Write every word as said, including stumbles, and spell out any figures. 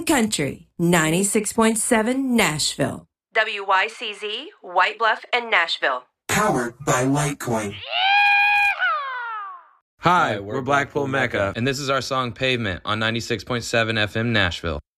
country, ninety-six point seven Nashville. W Y C Z, White Bluff, and Nashville. Powered by Litecoin. Hi, we're Blackpool Mecca, and this is our song Pavement on ninety-six point seven F M Nashville.